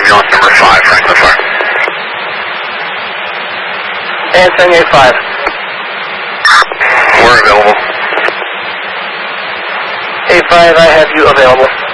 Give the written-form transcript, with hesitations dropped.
ambulance number 5, Franklin Fire. Answering A5. We're available. A5, I have you available.